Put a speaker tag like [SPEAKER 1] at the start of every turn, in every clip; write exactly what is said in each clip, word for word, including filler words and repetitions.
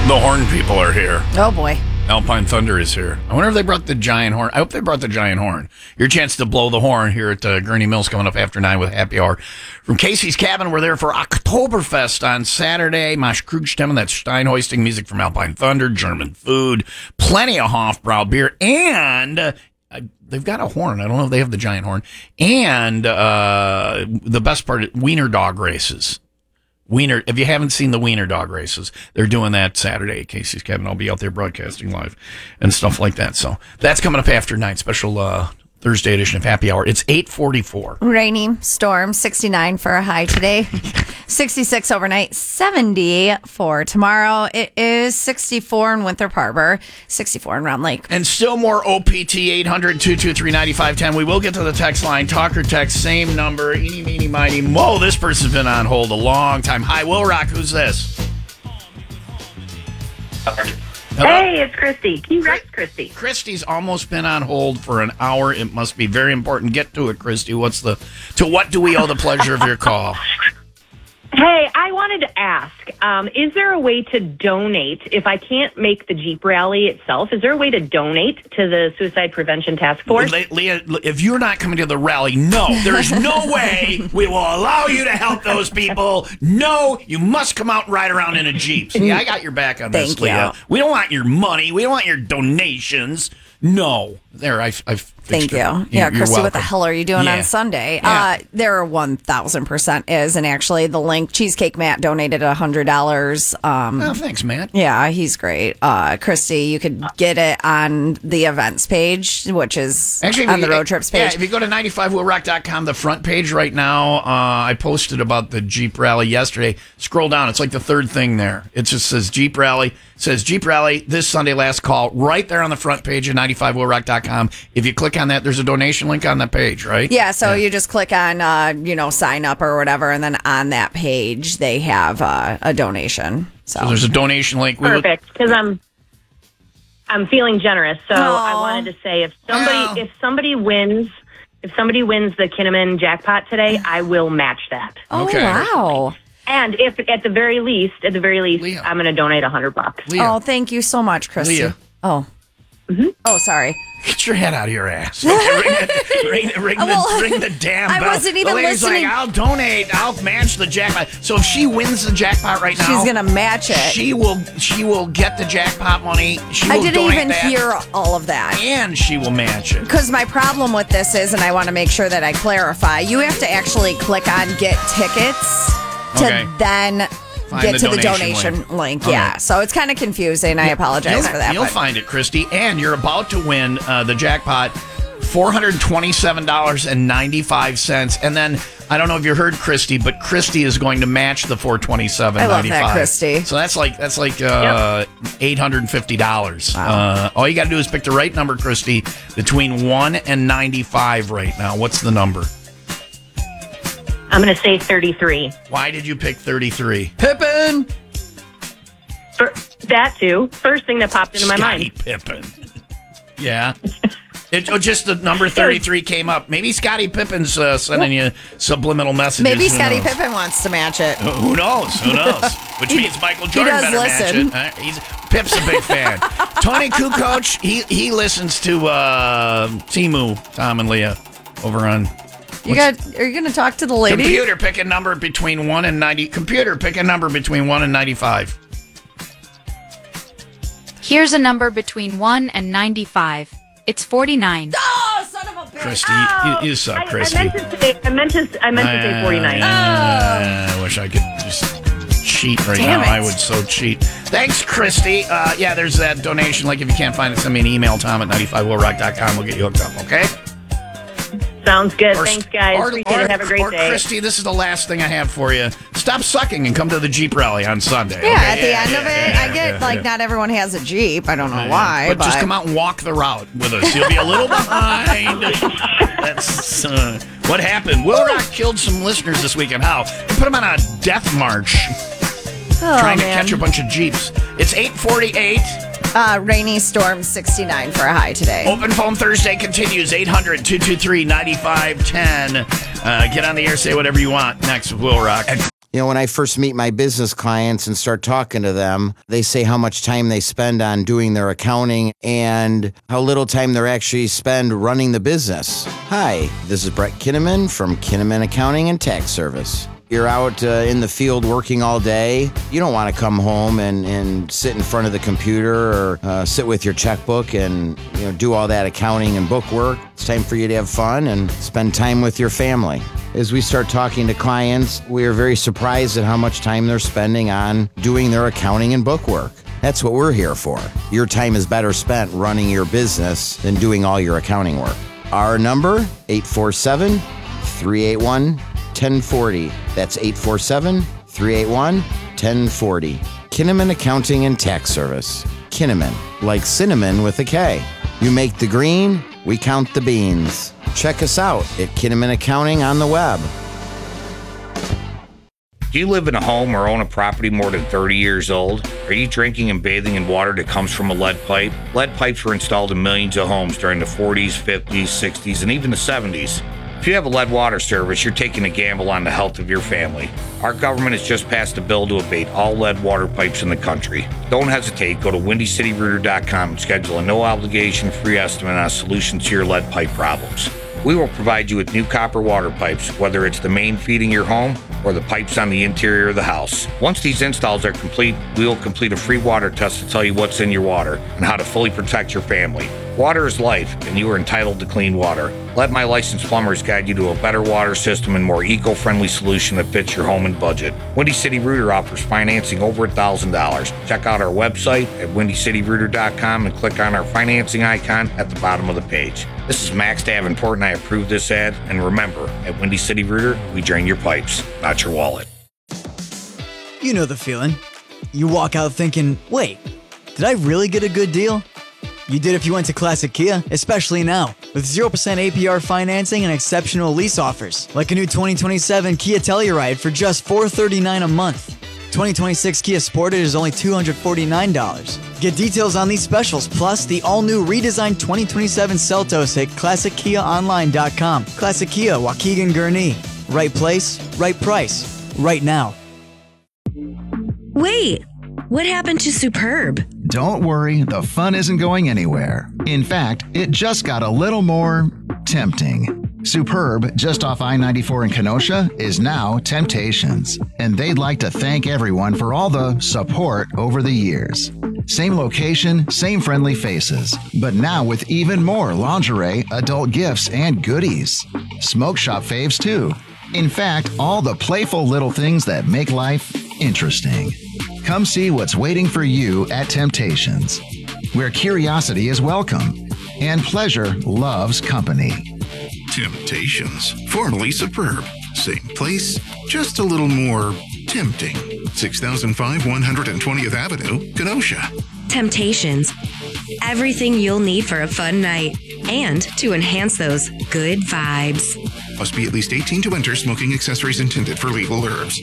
[SPEAKER 1] The horn people are here.
[SPEAKER 2] Oh, boy.
[SPEAKER 1] Alpine Thunder is here. I wonder if they brought the giant horn. I hope they brought the giant horn. Your chance to blow the horn here at uh, Gurney Mills coming up after nine with Happy Hour. From Casey's Cabin, we're there for Oktoberfest on Saturday. Mosh Krugstemmen, that's Stein hoisting music from Alpine Thunder, German food, plenty of Hofbrau beer, and uh, they've got a horn. I don't know if they have the giant horn. And uh, the best part, Wiener dog races. Wiener, if you haven't seen the Wiener dog races, they're doing that Saturday at Casey's Cabin. I'll be out there broadcasting live and stuff like that. So that's coming up after nine, special uh, Thursday edition of Happy Hour. It's eight forty-four.
[SPEAKER 2] Rainy, storm, sixty-nine for a high today. sixty-six overnight, seventy for tomorrow. It is sixty-four in Winthrop Harbor, sixty-four in Round Lake.
[SPEAKER 1] And still more O P T, eight hundred, two two three, nine five one zero. We will get to the text line. Talk or text, same number. Eeny, meeny, miny, mo. This person's been on hold a long time. Hi, Will Rock. Who's this? Hello?
[SPEAKER 3] Hey, it's Christy. T-Rex Christy.
[SPEAKER 1] Christy's almost been on hold for an hour. It must be very important. Get to it, Christy. What's the to what do we owe the pleasure of your call?
[SPEAKER 3] Hey, I wanted to ask, um, is there a way to donate, if I can't make the Jeep rally itself, is there a way to donate to the Suicide Prevention Task Force?
[SPEAKER 1] Le- Leah, if you're not coming to the rally, no, there's no way we will allow you to help those people. No, you must come out and ride around in a Jeep. See, I got your back on this,
[SPEAKER 2] Thank
[SPEAKER 1] Leah.
[SPEAKER 2] you.
[SPEAKER 1] We don't want your money. We don't want your donations. No. There, I've, I've
[SPEAKER 2] Thank you.
[SPEAKER 1] it.
[SPEAKER 2] Yeah,
[SPEAKER 1] You're
[SPEAKER 2] Christy, what the
[SPEAKER 1] welcome.
[SPEAKER 2] hell are you doing
[SPEAKER 1] Yeah.
[SPEAKER 2] on Sunday?
[SPEAKER 1] Yeah.
[SPEAKER 2] Uh, there one thousand percent is, and actually the link, Cheesecake Matt donated one hundred dollars. Um,
[SPEAKER 1] Oh, thanks, Matt.
[SPEAKER 2] yeah, he's great. Uh, Christy, you could get it on the events page, which is
[SPEAKER 1] Actually,
[SPEAKER 2] on
[SPEAKER 1] if
[SPEAKER 2] the
[SPEAKER 1] you-
[SPEAKER 2] road trips page.
[SPEAKER 1] Yeah, if you go to ninety-five wheel rock dot com, the front page right now, uh, I posted about the Jeep Rally yesterday. Scroll down. It's like the third thing there. It just says Jeep Rally. It says Jeep Rally, this Sunday, last call, right there on the front page of ninety-five wheel rock dot com. If you click on that, there's a donation link on that page, right?
[SPEAKER 2] Yeah, so you just click on, uh, you know, sign up or whatever, and then on that page they have uh, a donation. So,
[SPEAKER 1] So there's a donation link. We would-
[SPEAKER 3] Perfect, because I'm I'm feeling generous. So I
[SPEAKER 2] Aw.
[SPEAKER 3] wanted to say, if somebody
[SPEAKER 1] Well.
[SPEAKER 3] if somebody wins if somebody wins the Kinnaman jackpot today, I will match that.
[SPEAKER 2] oh
[SPEAKER 1] Okay.
[SPEAKER 2] wow!
[SPEAKER 3] And if at the very least, at the very least,
[SPEAKER 1] Leah.
[SPEAKER 3] I'm going to donate a hundred bucks.
[SPEAKER 1] Leah,
[SPEAKER 2] Oh, thank you so much, Christy.
[SPEAKER 1] Leah.
[SPEAKER 2] Oh, oh, sorry.
[SPEAKER 1] get your head out of your ass. Okay, ring, the, ring, ring, the,
[SPEAKER 2] Well,
[SPEAKER 1] ring the damn
[SPEAKER 2] I
[SPEAKER 1] bell.
[SPEAKER 2] wasn't even
[SPEAKER 1] the lady's
[SPEAKER 2] listening.
[SPEAKER 1] like, I'll donate. I'll match the jackpot. So if she wins the jackpot right now,
[SPEAKER 2] She's gonna match it.
[SPEAKER 1] She will. She will get the jackpot money. She will
[SPEAKER 2] I didn't
[SPEAKER 1] donate
[SPEAKER 2] even
[SPEAKER 1] that,
[SPEAKER 2] hear all of that.
[SPEAKER 1] and she will match it.
[SPEAKER 2] Because my problem with this is, and I want to make sure that I clarify, you have to actually click on get tickets to
[SPEAKER 1] Okay.
[SPEAKER 2] then
[SPEAKER 1] Find
[SPEAKER 2] get
[SPEAKER 1] the
[SPEAKER 2] to the
[SPEAKER 1] donation
[SPEAKER 2] donation
[SPEAKER 1] link.
[SPEAKER 2] link.
[SPEAKER 1] Okay.
[SPEAKER 2] Yeah, so it's kind of confusing. I apologize
[SPEAKER 1] You'll,
[SPEAKER 2] for that.
[SPEAKER 1] You'll
[SPEAKER 2] but-
[SPEAKER 1] find it, Christy. And you're about to win uh, the jackpot, four hundred twenty-seven dollars and ninety-five cents. And then, I don't know if you heard Christy, but Christy is going to match the four hundred twenty-seven dollars and
[SPEAKER 2] I love
[SPEAKER 1] ninety-five
[SPEAKER 2] that,
[SPEAKER 1] cents.
[SPEAKER 2] Christy.
[SPEAKER 1] So that's like that's like uh, eight hundred fifty dollars. Uh, all you got to do is pick the right number, Christy, between one and ninety-five right now. What's the number?
[SPEAKER 3] I'm going to say thirty-three.
[SPEAKER 1] Why did you pick thirty-three?
[SPEAKER 2] Pippin.
[SPEAKER 3] For that too. First thing that popped into my
[SPEAKER 1] Scottie
[SPEAKER 3] mind.
[SPEAKER 1] Pippen. Yeah. It, oh, just the number thirty-three came up. Maybe Scottie Pippen's uh, sending you subliminal messages.
[SPEAKER 2] Maybe
[SPEAKER 1] Who
[SPEAKER 2] Scottie
[SPEAKER 1] knows?
[SPEAKER 2] Pippen wants to match it.
[SPEAKER 1] Uh, Who knows? Who knows? Which
[SPEAKER 2] He-
[SPEAKER 1] means Michael
[SPEAKER 2] he
[SPEAKER 1] Jordan
[SPEAKER 2] does
[SPEAKER 1] better
[SPEAKER 2] listen.
[SPEAKER 1] match it. Uh, he's, Pip's a big fan. Tony Kukoc, he he listens to uh, Timu, Tom and Leah, over on
[SPEAKER 2] You got? Are you going to talk to the lady?
[SPEAKER 1] computer. Pick a number between one and ninety. Computer, pick a number between one and ninety-five.
[SPEAKER 4] Here's a number between one and ninety-five. It's forty-nine.
[SPEAKER 2] Oh, son of a bitch!
[SPEAKER 1] Christy, you, you suck,
[SPEAKER 3] I, I
[SPEAKER 1] Christy.
[SPEAKER 3] meant to say I meant to I meant to say forty-nine.
[SPEAKER 1] Uh, I wish I could just cheat right
[SPEAKER 2] Damn
[SPEAKER 1] now.
[SPEAKER 2] it.
[SPEAKER 1] I would so cheat. Thanks, Christy. Uh, yeah, there's that donation link. If you can't find it, send me an email, tom at ninety-five will rock dot com. We'll get you hooked up, okay?
[SPEAKER 3] Sounds good.
[SPEAKER 1] Or-
[SPEAKER 3] Thanks, guys.
[SPEAKER 1] Or,
[SPEAKER 3] Appreciate
[SPEAKER 1] or,
[SPEAKER 3] it. Have a great
[SPEAKER 1] or
[SPEAKER 3] day.
[SPEAKER 1] Christy, this is the last thing I have for you. Stop sucking and come to the Jeep Rally on Sunday.
[SPEAKER 2] Yeah,
[SPEAKER 1] okay?
[SPEAKER 2] at the end
[SPEAKER 1] yeah,
[SPEAKER 2] of it,
[SPEAKER 1] yeah,
[SPEAKER 2] I get
[SPEAKER 1] yeah,
[SPEAKER 2] like
[SPEAKER 1] yeah.
[SPEAKER 2] not everyone has a Jeep. I don't know
[SPEAKER 1] Yeah,
[SPEAKER 2] why,
[SPEAKER 1] but,
[SPEAKER 2] but,
[SPEAKER 1] just come out and walk the route with us. You'll be a little behind. That's uh, what happened. Will Rock killed some listeners this weekend. How? They put them on a death march
[SPEAKER 2] Oh,
[SPEAKER 1] trying to
[SPEAKER 2] man.
[SPEAKER 1] catch a bunch of Jeeps. It's eight forty-eight.
[SPEAKER 2] Uh, rainy storm, sixty-nine for a high today.
[SPEAKER 1] Open phone Thursday continues. eight hundred, two two three, nine five one zero. Uh, get on the air, say whatever you want. Next with Will Rock.
[SPEAKER 5] You know, when I first meet my business clients and start talking to them, they say how much time they spend on doing their accounting and how little time they actually spend running the business. Hi, this is Brett Kinnaman from Kinnaman Accounting and Tax Service. You're out uh, in the field working all day. You don't want to come home and, and sit in front of the computer or uh, sit with your checkbook and you know do all that accounting and book work. It's time for you to have fun and spend time with your family. As we start talking to clients, we are very surprised at how much time they're spending on doing their accounting and book work. That's what we're here for. Your time is better spent running your business than doing all your accounting work. Our number, eight four seven, three eight one, one oh four oh. That's eight four seven, three eight one, one oh four oh. Kinnaman Accounting and Tax Service. Kinnaman, like cinnamon with a K. You make the green, we count the beans. Check us out at Kinnaman Accounting on the web.
[SPEAKER 6] Do you live in a home or own a property more than thirty years old? Are you drinking and bathing in water that comes from a lead pipe? Lead pipes were installed in millions of homes during the forties, fifties, sixties, and even the seventies. If you have a lead water service, you're taking a gamble on the health of your family. Our government has just passed a bill to abate all lead water pipes in the country. Don't hesitate. Go to windy city rooter dot com and schedule a no-obligation free estimate on a solution to your lead pipe problems. We will provide you with new copper water pipes, whether it's the main feeding your home or the pipes on the interior of the house. Once these installs are complete, we will complete a free water test to tell you what's in your water and how to fully protect your family. Water is life, and you are entitled to clean water. Let my licensed plumbers guide you to a better water system and more eco-friendly solution that fits your home and budget. Windy City Rooter offers financing over one thousand dollars. Check out our website at windy city rooter dot com and click on our financing icon at the bottom of the page. This is Max Davenport, and I approve this ad. And remember, at Windy City Rooter, we drain your pipes, not your wallet.
[SPEAKER 7] You know the feeling. You walk out thinking, wait, did I really get a good deal? You did if you went to Classic Kia, especially now, with zero percent A P R financing and exceptional lease offers, like a new twenty twenty-seven Kia Telluride for just four hundred thirty-nine dollars a month. twenty twenty-six Kia Sportage is only two hundred forty-nine dollars. Get details on these specials, plus the all-new redesigned twenty twenty-seven Seltos at classic kia online dot com. Classic Kia, Waukegan Gurnee. Right place, right price, right now.
[SPEAKER 8] Wait, what happened to Superb?
[SPEAKER 9] Don't worry, the fun isn't going anywhere. In fact, it just got a little more tempting. Superb, just off I ninety-four in Kenosha, is now Temptations, and they'd like to thank everyone for all the support over the years. Same location, same friendly faces, but now with even more lingerie, adult gifts, and goodies. Smoke shop faves too. In fact, all the playful little things that make life interesting. Come see what's waiting for you at Temptations, where curiosity is welcome and pleasure loves company.
[SPEAKER 10] Temptations, formerly Superb. Same place, just a little more tempting. six thousand five, one hundred twentieth Avenue, Kenosha.
[SPEAKER 8] Temptations. Everything you'll need for a fun night and to enhance those good vibes.
[SPEAKER 10] Must be at least eighteen to enter. Smoking accessories intended for legal herbs.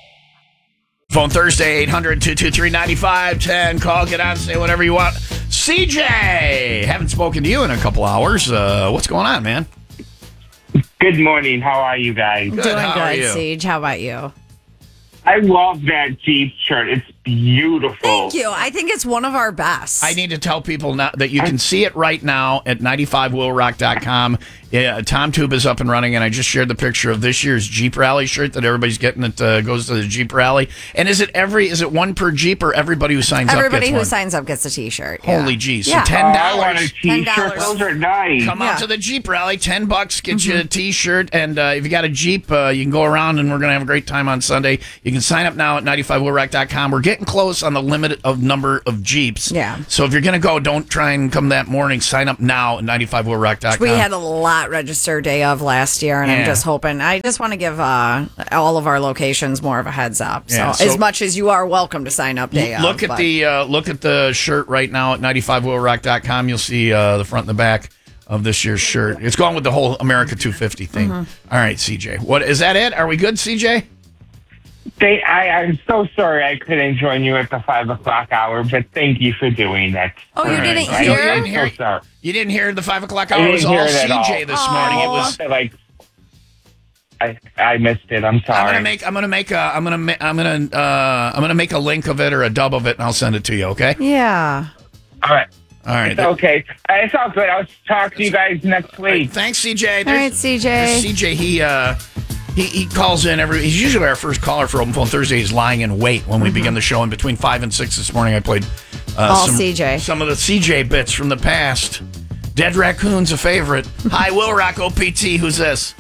[SPEAKER 1] Phone Thursday, eight hundred, two two three, nine five one zero. Call, get on, say whatever you want. C J, haven't spoken to you in a couple hours. Uh, what's going on, man?
[SPEAKER 11] Good morning. How are you guys?
[SPEAKER 2] Doing good, Siege. How about you?
[SPEAKER 11] I love that Jeep shirt. It's beautiful.
[SPEAKER 2] Thank you. I think it's one of our best.
[SPEAKER 1] I need to tell people now that you can see it right now at ninety-five will rock dot com. Yeah, Tom Tube is up and running, and I just shared the picture of this year's Jeep Rally shirt that everybody's getting that uh, goes to the Jeep Rally. And is it every? Is it one per Jeep, or everybody who signs
[SPEAKER 2] everybody
[SPEAKER 1] up gets
[SPEAKER 2] who
[SPEAKER 1] one?
[SPEAKER 2] signs up gets a T-shirt.
[SPEAKER 1] Holy
[SPEAKER 2] yeah.
[SPEAKER 1] geez!
[SPEAKER 2] Yeah.
[SPEAKER 1] So ten dollars.
[SPEAKER 11] Oh, I want a T-shirt. Those are nice.
[SPEAKER 1] Come
[SPEAKER 2] yeah.
[SPEAKER 1] out to the Jeep Rally. Ten bucks gets mm-hmm. you a T-shirt, and uh, if you got a Jeep, uh, you can go around, and we're gonna have a great time on Sunday. You can sign up now at ninety-five will rock dot com. We're getting close on the limit of number of Jeeps.
[SPEAKER 2] Yeah.
[SPEAKER 1] So if you're gonna go, don't try and come that morning. Sign up now at ninety-five will rock dot com.
[SPEAKER 2] We had a lot registered day of last year, and yeah. I'm just hoping. I just want to give uh, all of our locations more of a heads up. So, yeah, so as much as you are welcome to sign up day
[SPEAKER 1] l- Look
[SPEAKER 2] of,
[SPEAKER 1] at the uh, look at the shirt right now at ninety-five will rock dot com. You'll see uh, the front and the back of this year's shirt. It's going with the whole America two fifty thing. Mm-hmm. All right, C J. What is that? It? Are we good, C J?
[SPEAKER 11] They, I, I'm so sorry I couldn't join you at the five o'clock hour, but thank you for doing that.
[SPEAKER 2] Oh, you didn't
[SPEAKER 11] right.
[SPEAKER 2] hear?
[SPEAKER 1] You didn't hear,
[SPEAKER 11] so sorry.
[SPEAKER 1] You didn't hear the five o'clock hour? It was all C J all. this
[SPEAKER 11] Aww.
[SPEAKER 1] morning. It was
[SPEAKER 11] like I I missed it. I'm sorry.
[SPEAKER 1] I'm gonna make. I'm gonna make a. I'm gonna. ma- I'm gonna. Uh, I'm gonna make a link of it or a dub of it, and I'll send it to you. Okay.
[SPEAKER 2] Yeah.
[SPEAKER 11] All right.
[SPEAKER 1] All right.
[SPEAKER 11] It's okay. Uh, It's all good. I'll talk to you guys next week.
[SPEAKER 1] Thanks, C J.
[SPEAKER 2] All
[SPEAKER 1] There's-
[SPEAKER 2] right, C J.
[SPEAKER 1] there's C J. He uh, he he calls in every. He's usually our first caller for Open Phone Thursday. He's lying in wait when we begin the show. And between five and six this morning, I played uh,
[SPEAKER 2] All
[SPEAKER 1] some
[SPEAKER 2] C J.
[SPEAKER 1] some of the C J bits from the past. Dead Raccoon's a favorite. Hi, Will Rock O P T. Who's this?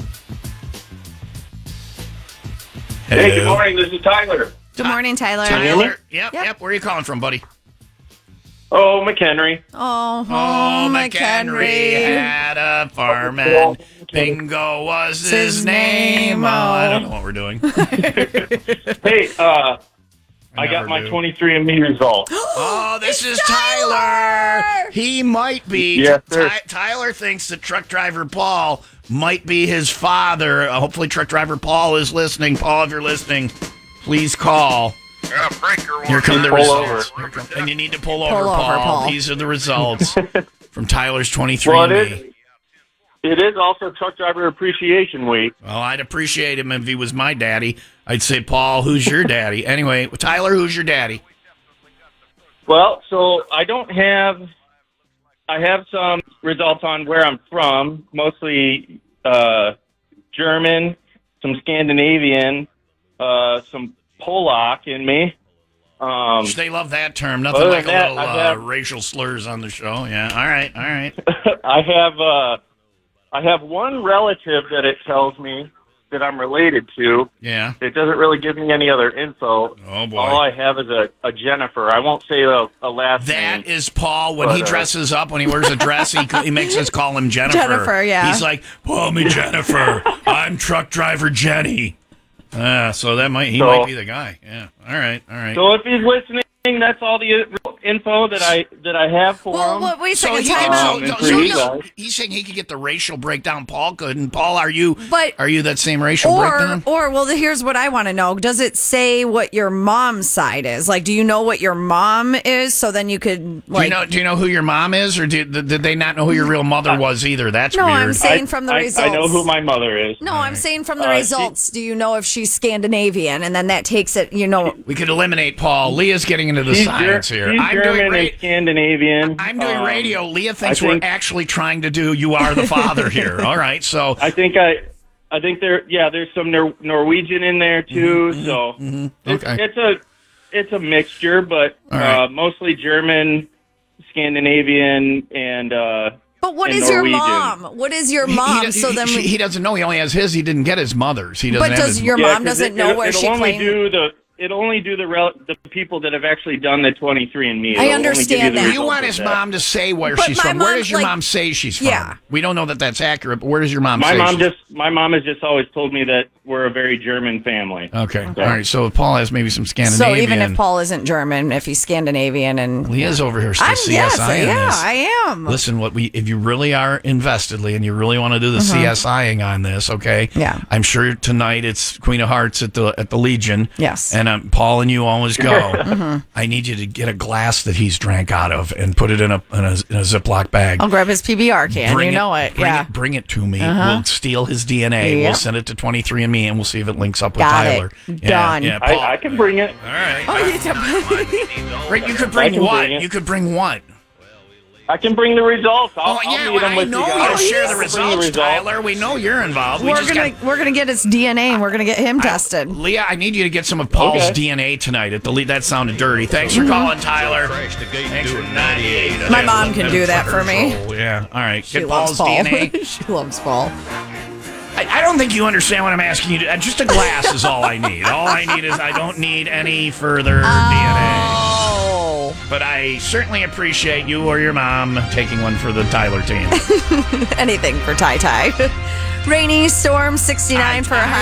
[SPEAKER 12] Hey, good
[SPEAKER 1] Hello.
[SPEAKER 12] morning. This is Tyler.
[SPEAKER 2] Good morning, Tyler.
[SPEAKER 1] Tyler. Yep, yep. Where are you calling from, buddy?
[SPEAKER 12] Oh, McHenry.
[SPEAKER 2] Oh,
[SPEAKER 1] Oh, McHenry
[SPEAKER 2] McHenry.
[SPEAKER 1] had a farm and Bingo was his,
[SPEAKER 2] His
[SPEAKER 1] name.
[SPEAKER 2] name,
[SPEAKER 1] Oh, I
[SPEAKER 2] oh.
[SPEAKER 1] don't know what we're doing.
[SPEAKER 12] Hey, uh, I got
[SPEAKER 1] never
[SPEAKER 12] my
[SPEAKER 1] do.
[SPEAKER 12] twenty-three and me result.
[SPEAKER 1] Oh, this is Tyler. He might be.
[SPEAKER 12] Yes, sir.
[SPEAKER 1] Ty- Tyler thinks that truck driver Paul might be his father. Uh, hopefully, truck driver Paul is listening. Paul, if you're listening, please call.
[SPEAKER 10] Yeah, breaker
[SPEAKER 1] Here come the
[SPEAKER 12] Pull
[SPEAKER 1] results.
[SPEAKER 12] over.
[SPEAKER 1] Here come- and you need to pull,
[SPEAKER 2] Pull
[SPEAKER 1] over,
[SPEAKER 2] over,
[SPEAKER 1] Paul.
[SPEAKER 2] Paul.
[SPEAKER 1] These are the results from Tyler's twenty-three
[SPEAKER 12] Well,
[SPEAKER 1] and
[SPEAKER 12] it
[SPEAKER 1] me.
[SPEAKER 12] is, it is also Truck Driver Appreciation Week.
[SPEAKER 1] Well, I'd appreciate him if he was my daddy. I'd say, Paul, who's your daddy? Anyway, Tyler, who's your daddy?
[SPEAKER 12] Well, so I don't have, I have some results on where I'm from, mostly uh, German, some Scandinavian, uh, some Polak in me. Um,
[SPEAKER 1] They love that term. Nothing
[SPEAKER 12] other
[SPEAKER 1] like a
[SPEAKER 12] than that,
[SPEAKER 1] little
[SPEAKER 12] I
[SPEAKER 1] uh,
[SPEAKER 12] have-
[SPEAKER 1] racial slurs on the show. Yeah. All right. All right.
[SPEAKER 12] I have uh, I have one relative that it tells me that I'm related to.
[SPEAKER 1] Yeah.
[SPEAKER 12] It doesn't really give me any other info.
[SPEAKER 1] Oh, boy.
[SPEAKER 12] All I have is a, a Jennifer. I won't say a, a last
[SPEAKER 1] That
[SPEAKER 12] name.
[SPEAKER 1] is Paul. When
[SPEAKER 12] But,
[SPEAKER 1] he
[SPEAKER 12] uh,
[SPEAKER 1] dresses up, when he wears a dress, he, he makes us call him Jennifer.
[SPEAKER 2] Jennifer, yeah.
[SPEAKER 1] He's like, call me Jennifer. I'm truck driver Jenny. Uh, so that might he
[SPEAKER 12] So-
[SPEAKER 1] might be the guy. Yeah. All right. All right.
[SPEAKER 12] So if he's listening, that's all the info that I that I have for
[SPEAKER 2] Well,
[SPEAKER 12] him.
[SPEAKER 2] what, wait a
[SPEAKER 1] So
[SPEAKER 2] second,
[SPEAKER 1] he
[SPEAKER 2] time
[SPEAKER 1] can,
[SPEAKER 2] out.
[SPEAKER 1] so,
[SPEAKER 12] Um, and
[SPEAKER 1] so
[SPEAKER 12] for you
[SPEAKER 1] no,
[SPEAKER 12] guys.
[SPEAKER 1] he's saying he could get the racial breakdown. Paul could. And Paul, are you?
[SPEAKER 2] But-
[SPEAKER 1] are you that same racial
[SPEAKER 2] Or,
[SPEAKER 1] breakdown?
[SPEAKER 2] or well, here's what I want to know. Does it say what your mom's side is? Like, do you know what your mom is? So then you could,
[SPEAKER 1] Do
[SPEAKER 2] like,
[SPEAKER 1] you know? Do you know who your mom is, or did, did they not know who your real mother was either? That's
[SPEAKER 2] No,
[SPEAKER 1] weird.
[SPEAKER 2] I'm saying
[SPEAKER 12] I,
[SPEAKER 2] from the
[SPEAKER 12] I,
[SPEAKER 2] results.
[SPEAKER 12] I know who my mother is.
[SPEAKER 2] No, I'm saying from the
[SPEAKER 12] Uh, she-
[SPEAKER 2] results. Do you know if she's Scandinavian? And then that takes it, you know.
[SPEAKER 1] We could eliminate Paul. Leah's getting into the
[SPEAKER 12] She's,
[SPEAKER 1] science
[SPEAKER 12] Ger-
[SPEAKER 1] here.
[SPEAKER 12] she's
[SPEAKER 1] I'm
[SPEAKER 12] German
[SPEAKER 1] doing
[SPEAKER 12] and
[SPEAKER 1] ra-
[SPEAKER 12] Scandinavian.
[SPEAKER 1] I'm doing
[SPEAKER 12] Um,
[SPEAKER 1] radio. Leah thinks
[SPEAKER 12] I think-
[SPEAKER 1] we're actually trying to do "You Are the Father" here. All right, so
[SPEAKER 12] I think I, I think there, yeah, there's some Nor- Norwegian in there too. so it's,
[SPEAKER 1] okay.
[SPEAKER 12] it's a, it's a mixture, but
[SPEAKER 1] All right.
[SPEAKER 12] uh, mostly German, Scandinavian, and uh,
[SPEAKER 2] But what
[SPEAKER 12] and
[SPEAKER 2] is your
[SPEAKER 12] Norwegian.
[SPEAKER 2] mom? What is your
[SPEAKER 1] He- he
[SPEAKER 2] mom?
[SPEAKER 1] does-
[SPEAKER 2] so
[SPEAKER 1] he,
[SPEAKER 2] then,
[SPEAKER 1] she-
[SPEAKER 2] we,
[SPEAKER 1] he doesn't know. He only has his. He didn't get his mother's. He doesn't
[SPEAKER 2] but
[SPEAKER 1] have
[SPEAKER 2] does
[SPEAKER 1] his.
[SPEAKER 2] your
[SPEAKER 12] Yeah,
[SPEAKER 2] mom
[SPEAKER 12] 'cause
[SPEAKER 2] doesn't
[SPEAKER 12] it,
[SPEAKER 2] know
[SPEAKER 12] it,
[SPEAKER 2] where
[SPEAKER 12] it'll
[SPEAKER 2] she
[SPEAKER 12] only
[SPEAKER 2] claimed?
[SPEAKER 12] do the. It'll only do the rel- the people that have actually done the twenty-three and me.
[SPEAKER 2] I understand that.
[SPEAKER 1] You want his mom to say where
[SPEAKER 2] But
[SPEAKER 1] she's
[SPEAKER 2] my
[SPEAKER 1] from. Where
[SPEAKER 2] mom,
[SPEAKER 1] does your
[SPEAKER 2] like-
[SPEAKER 1] mom say she's from?
[SPEAKER 2] Yeah.
[SPEAKER 1] We don't know that that's accurate, but where does your mom
[SPEAKER 12] My
[SPEAKER 1] say
[SPEAKER 12] mom
[SPEAKER 1] she's
[SPEAKER 12] just my mom has just always told me that we're a very German family.
[SPEAKER 1] Okay. All right. So if Paul has maybe some
[SPEAKER 2] So
[SPEAKER 1] Scandinavian.
[SPEAKER 2] even if Paul isn't German, if he's Scandinavian, and
[SPEAKER 1] Leah's over here still
[SPEAKER 2] I'm
[SPEAKER 1] C
[SPEAKER 2] yes,
[SPEAKER 1] S I in
[SPEAKER 2] yeah,
[SPEAKER 1] this.
[SPEAKER 2] I am.
[SPEAKER 1] Listen, what we if you really are invested, Lee, and you really want to do the CSIing on this, okay?
[SPEAKER 2] Yeah.
[SPEAKER 1] I'm sure tonight it's Queen of Hearts at the at the Legion.
[SPEAKER 2] Yes.
[SPEAKER 1] And um, Paul and you always go. I need you to get a glass that he's drank out of and put it in a in a, in a Ziploc bag.
[SPEAKER 2] I'll grab his P B R can.
[SPEAKER 1] Bring
[SPEAKER 2] you know it,
[SPEAKER 1] Bring
[SPEAKER 2] yeah.
[SPEAKER 1] it. Bring it to me.
[SPEAKER 2] Uh-huh.
[SPEAKER 1] We'll steal his D N A.
[SPEAKER 2] Yep.
[SPEAKER 1] We'll send it to twenty-three and me, and we'll see if it links up with
[SPEAKER 2] Got it.
[SPEAKER 1] Tyler. Yeah,
[SPEAKER 2] Done.
[SPEAKER 1] Yeah, Paul.
[SPEAKER 12] I, I can bring it.
[SPEAKER 1] All right.
[SPEAKER 2] Oh, you
[SPEAKER 1] Right, you could
[SPEAKER 12] I
[SPEAKER 1] bring
[SPEAKER 12] can
[SPEAKER 1] what?
[SPEAKER 12] bring it.
[SPEAKER 1] You could bring what?
[SPEAKER 12] I can bring the results. I'll,
[SPEAKER 1] Oh
[SPEAKER 12] I'll
[SPEAKER 1] yeah,
[SPEAKER 12] meet
[SPEAKER 1] well,
[SPEAKER 12] them
[SPEAKER 1] I
[SPEAKER 12] with
[SPEAKER 1] know
[SPEAKER 12] you
[SPEAKER 1] you'll
[SPEAKER 12] guys.
[SPEAKER 1] share the
[SPEAKER 12] I'll bring
[SPEAKER 1] results,
[SPEAKER 12] results.
[SPEAKER 1] Tyler. We know you're involved. We
[SPEAKER 2] we're
[SPEAKER 1] just
[SPEAKER 2] gonna
[SPEAKER 1] got,
[SPEAKER 2] we're gonna get his D N A and we're gonna get him tested.
[SPEAKER 1] Leah, I need you to get some of Paul's
[SPEAKER 12] Okay.
[SPEAKER 1] D N A tonight at the lead. That sounded dirty. Thanks for calling, Tyler. Thanks for ninety-eight.
[SPEAKER 2] My mom can do that for me.
[SPEAKER 1] Control. Yeah. All right.
[SPEAKER 2] She
[SPEAKER 1] Get
[SPEAKER 2] loves
[SPEAKER 1] Paul's
[SPEAKER 2] Paul.
[SPEAKER 1] D N A.
[SPEAKER 2] She loves Paul.
[SPEAKER 1] I, I don't think you understand what I'm asking you to. uh, Just a glass is all I need. All I need is I don't need any further D N A.
[SPEAKER 2] Oh,
[SPEAKER 1] But I certainly appreciate you or your mom taking one for the Tyler team.
[SPEAKER 2] anything for Ty Ty. Rainy storm, sixty-nine for a high.